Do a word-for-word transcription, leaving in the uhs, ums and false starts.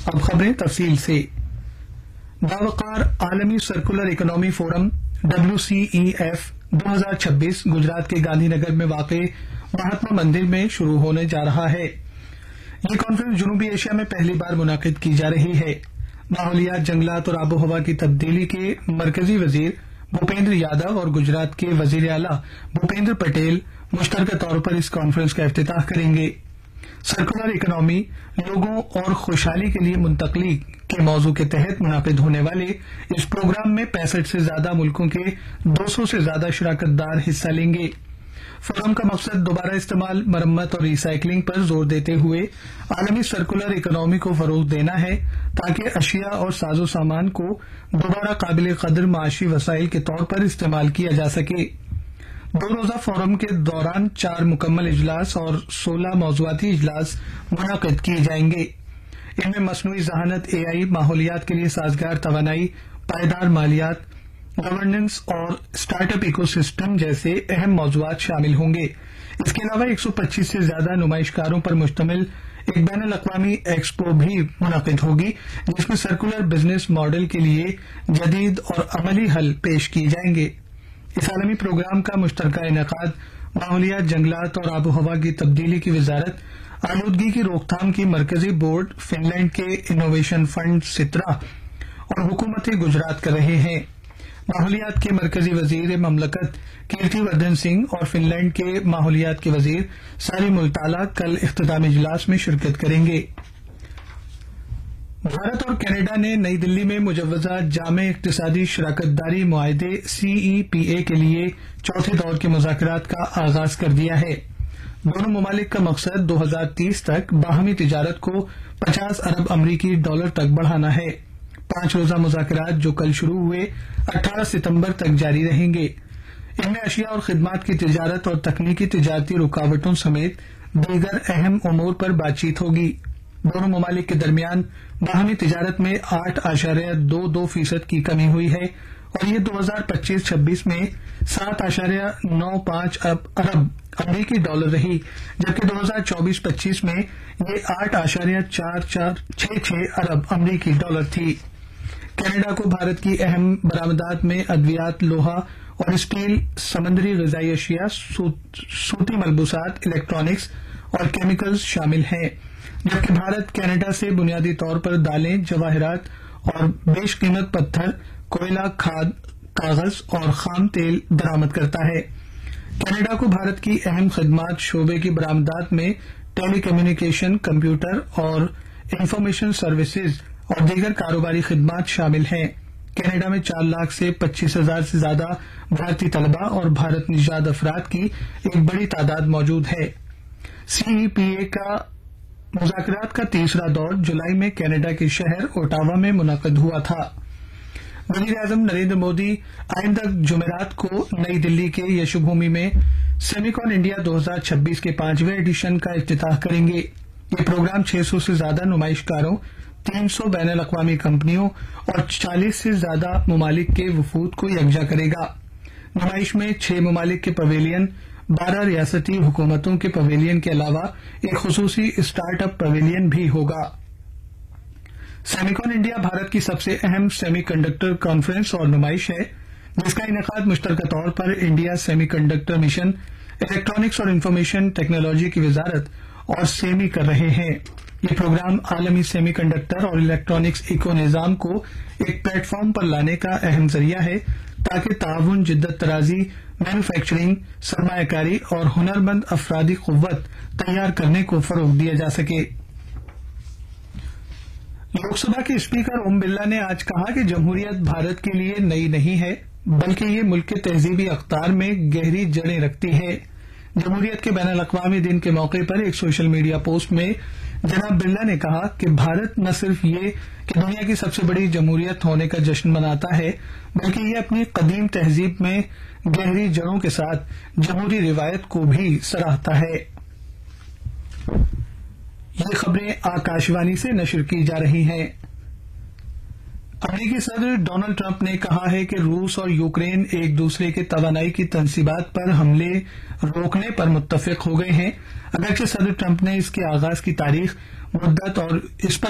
اب خبریں تفصیل سے۔ باوقار عالمی circular economy forum W C E F دو ہزار چھبیس گجرات کے گاندھی نگر میں واقع مہاتما مندر میں شروع ہونے جا رہا ہے۔ یہ کانفرنس جنوبی ایشیا میں پہلی بار منعقد کی جا رہی ہے۔ ماحولیات، جنگلات اور آب و ہوا کی تبدیلی کے مرکزی وزیر بھوپیندر یادو اور گجرات کے وزیر اعلیٰ بھوپیندر پٹیل مشترکہ طور پر اس کانفرنس کا افتتاح کریں گے۔ سرکولر اکنامی لوگوں اور خوشحالی کے لیے منتقلی کے موضوع کے تحت منعقد ہونے والے اس پروگرام میں پینسٹھ سے زیادہ ملکوں کے دو سو سے زیادہ شراکت دار حصہ لیں گے۔ فورم کا مقصد دوبارہ استعمال، مرمت اور ری سائیکلنگ پر زور دیتے ہوئے عالمی سرکولر اکنامی کو فروغ دینا ہے تاکہ اشیاء اور ساز و سامان کو دوبارہ قابل قدر معاشی وسائل کے طور پر استعمال کیا جا سکے۔ دو روزہ فورم کے دوران چار مکمل اجلاس اور سولہ موضوعاتی اجلاس منعقد کیے جائیں گے۔ ان میں مصنوعی ذہانت، اے آئی، ماحولیات کے لیے سازگار توانائی، پائیدار مالیات، گورننس اور اسٹارٹ اپ ایکو سسٹم جیسے اہم موضوعات شامل ہوں گے۔ اس کے علاوہ ایک سو پچیس سے زیادہ نمائشکاروں پر مشتمل ایک بین الاقوامی ایکسپو بھی منعقد ہوگی جس میں سرکولر بزنس ماڈل کے لیے جدید اور عملی حل پیش کیے جائیں گے۔ اس عالمی پروگرام کا مشترکہ انعقاد ماحولیات، جنگلات اور آب و ہوا کی تبدیلی کی وزارت، آلودگی کی روک تھام کی مرکزی بورڈ، فن لینڈ کے انوویشن فنڈ سترا اور حکومت گجرات کر رہے ہیں۔ ماحولیات کے مرکزی وزیر مملکت کیرتی وردھن سنگھ اور فن لینڈ کے ماحولیات کے وزیر ساری ملتالا کل اختتامی اجلاس میں شرکت کریں گے۔ بھارت اور کینیڈا نے نئی دلی میں مجوزہ جامع اقتصادی شراکت داری معاہدے سی ای پی اے کے لیے چوتھے دور کے مذاکرات کا آغاز کر دیا ہے۔ دونوں ممالک کا مقصد دو ہزار تیس تک باہمی تجارت کو پچاس ارب امریکی ڈالر تک بڑھانا ہے۔ پانچ روزہ مذاکرات جو کل شروع ہوئے اٹھارہ ستمبر تک جاری رہیں گے۔ ان میں اشیاء اور خدمات کی تجارت اور تکنیکی تجارتی رکاوٹوں سمیت دیگر اہم امور پر بات چیت ہوگی۔ دونوں ممالک کے درمیان باہمی تجارت میں آٹھ اشاریہ دو دو فیصد کی کمی ہوئی ہے اور یہ دو ہزار پچیس چھبیس میں سات اشاریہ نو پانچ ارب امریکی ڈالر رہی، جبکہ دو ہزار چوبیس پچیس میں یہ آٹھ اشاریہ چار چار چھ چھ ارب امریکی ڈالر تھی۔ کینیڈا کو بھارت کی اہم برآمدات میں ادویات، لوہا اور اسٹیل، سمندری غذائی اشیاء، صوتی ملبوسات، الیکٹرانکس اور کیمیکلز شامل ہیں، جبکہ بھارت کینیڈا سے بنیادی طور پر دالیں، جواہرات اور بیش قیمت پتھر، کوئلہ، کھاد، کاغذ اور خام تیل درآمد کرتا ہے۔ کینیڈا کو بھارت کی اہم خدمات شعبے کی برآمدات میں ٹیلی کمیونیکیشن، کمپیوٹر اور انفارمیشن سروسز اور دیگر کاروباری خدمات شامل ہیں۔ کینیڈا میں چار لاکھ سے پچیس ہزار سے زیادہ بھارتی طلباء اور بھارت نژاد افراد کی ایک بڑی تعداد موجود ہے۔ سی ای پی اے کا مذاکرات کا تیسرا دور جولائی میں کینیڈا کے شہر اوٹاوا میں منعقد ہوا تھا۔ وزیر اعظم نریندر مودی آئندہ جمعرات کو نئی دلی کے یشو بھومی میں سیمیکون انڈیا دو ہزار چھبیس کے پانچویں ایڈیشن کا افتتاح کریں گے۔ یہ پروگرام چھ سو سے زیادہ نمائشکاروں، تین سو بین الاقوامی کمپنیوں اور چالیس سے زیادہ ممالک کے وفود کو یکجا کرے گا۔ نمائش میں چھ ممالک کے پویلین، بارہ ریاستی حکومتوں کے پویلین کے علاوہ ایک خصوصی اسٹارٹ اپ پویلین بھی ہوگا۔ سیمیکون انڈیا بھارت کی سب سے اہم سیمی کنڈکٹر کانفرنس اور نمائش ہے جس کا انعقاد مشترکہ طور پر India semi conductor mission, electronics اور انفارمیشن ٹیکنالوجی کی وزارت اور سیمی کر رہے ہیں۔ یہ پروگرام عالمی سیمی کنڈکٹر اور الیکٹرانکس ایکو نظام کو ایک پلیٹ فارم پر لانے کا اہم ذریعہ ہے تاکہ تعاون، جدت طرازی، مینوفیکچرنگ، سرمایہ کاری اور ہنرمند افرادی قوت تیار کرنے کو فروغ دیا جا سکے۔ لوک سبھا کے اسپیکر اوم برلا نے آج کہا کہ جمہوریت بھارت کے لیے نئی نہیں ہے بلکہ یہ ملک کے تہذیبی اقدار میں گہری جڑیں رکھتی ہے۔ جمہوریت کے بین الاقوامی دن کے موقع پر ایک سوشل میڈیا پوسٹ میں جناب برلا نے کہا کہ بھارت نہ صرف یہ کہ دنیا کی سب سے بڑی جمہوریت ہونے کا جشن مناتا ہے بلکہ یہ اپنی قدیم تہذیب میں گہری جڑوں کے ساتھ جمہوری روایت کو بھی سراہتا ہے۔ یہ خبریں آکاش وانی سے نشر کی جا رہی ہیں۔ امریکی صدر ڈونلڈ ٹرمپ نے کہا ہے کہ روس اور یوکرین ایک دوسرے کے توانائی کی تنصیبات پر حملے روکنے پر متفق ہو گئے ہیں، اگرچہ صدر ٹرمپ نے اس کے آغاز کی تاریخ، مدت اور اس پر